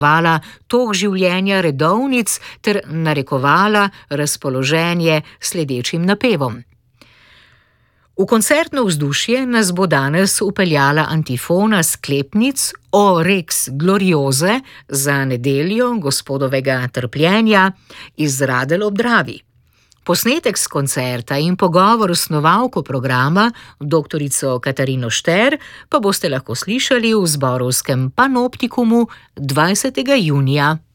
tok življenja redovnic ter narekovala razpoloženje sledečim napevom. V koncertno vzdušje nas bo danes vpeljala antifona sklepnic O Rex Gloriose za nedeljo Gospodovega trpljenja iz Radelj ob Dravi. Posnetek s koncerta in pogovor s snovalko programa, doktorico Katarino Šter, pa boste lahko slišali v zborovskem Panoptikumu 20. junija.